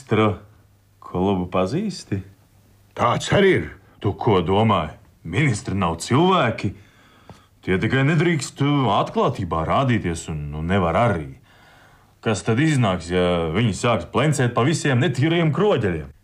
ministru klubu pazīsti? Tāds arī ir. Tu ko domāji? Ministri nav cilvēki. Tie tikai nedrīkst atklātībā rādīties un nevar arī. Kas tad iznāks, ja viņi sāks plencēt pa visiem netīriem kroģeļiem?